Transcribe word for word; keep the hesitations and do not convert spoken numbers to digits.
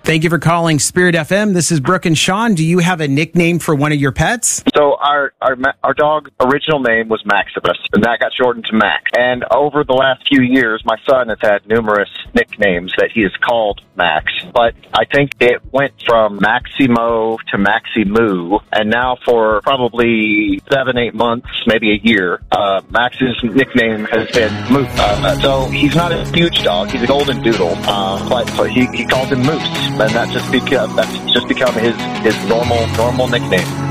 Thank you for calling Spirit F M. This is Brooke and Sean. Do you have a nickname for one of your pets? So our our our dog's original name was Maximus, and that got shortened to Mac. And over the last few years, my son has had numerous nicknames that he has called Max. But I think it went from Maximo to Maximoo, and now for probably seven, eight months, maybe a year, uh, Max's nickname has been Moose. Uh, so he's not a huge dog; he's a golden doodle, uh, but so he he calls him Moose, and that just become that's just become his his normal normal nickname.